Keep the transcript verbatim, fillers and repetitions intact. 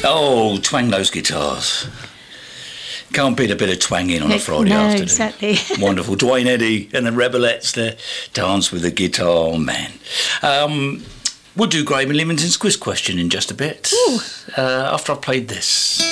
Oh, twang those guitars. Can't beat a bit of twanging on a Friday no, afternoon. Exactly. Wonderful. Dwayne Eddy and the Rebelettes there. Dance with the Guitar Man. Um, we'll do Graham and Leamington's quiz question in just a bit. Uh, after I've played this.